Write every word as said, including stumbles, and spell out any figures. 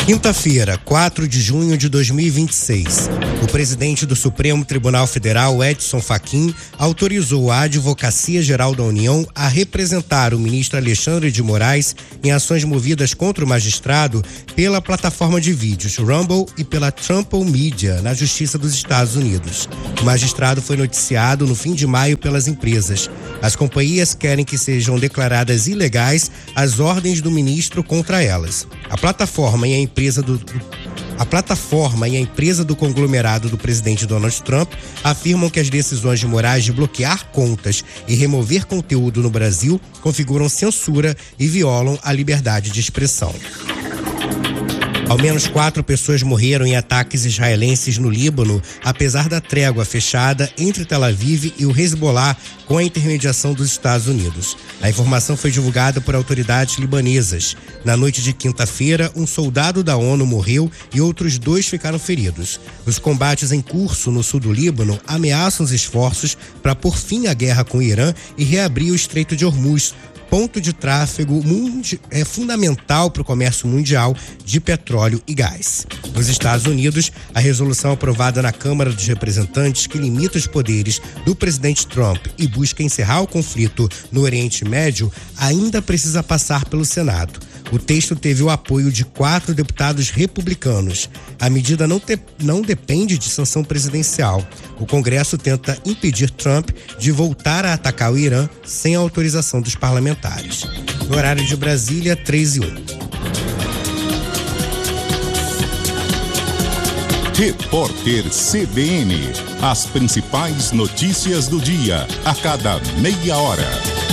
Quinta-feira, quatro de junho de dois mil e vinte e seis, o presidente do Supremo Tribunal Federal, Edson Fachin, autorizou a Advocacia Geral da União a representar o ministro Alexandre de Moraes em ações movidas contra o magistrado pela plataforma de vídeos Rumble e pela Trample Media, na Justiça dos Estados Unidos. O magistrado foi noticiado no fim de maio pelas empresas. As companhias querem que sejam declaradas ilegais as ordens do ministro contra elas. A plataforma e a empresa do, a plataforma e a empresa do conglomerado do presidente Donald Trump afirmam que as decisões de Moraes de bloquear contas e remover conteúdo no Brasil configuram censura e violam a liberdade de expressão. Ao menos quatro pessoas morreram em ataques israelenses no Líbano, apesar da trégua fechada entre Tel Aviv e o Hezbollah com a intermediação dos Estados Unidos. A informação foi divulgada por autoridades libanesas. Na noite de quinta-feira, um soldado da ONU morreu e outros dois ficaram feridos. Os combates em curso no sul do Líbano ameaçam os esforços para pôr fim à guerra com o Irã e reabrir o Estreito de Hormuz, ponto de tráfego mundi- é fundamental para o comércio mundial de petróleo e gás. Nos Estados Unidos, a resolução aprovada na Câmara dos Representantes que limita os poderes do presidente Trump e busca encerrar o conflito no Oriente Médio ainda precisa passar pelo Senado. O texto teve o apoio de quatro deputados republicanos. A medida não, te, não depende de sanção presidencial. O Congresso tenta impedir Trump de voltar a atacar o Irã sem a autorização dos parlamentares. No horário de Brasília, três e um. Repórter C B N. As principais notícias do dia, a cada meia hora.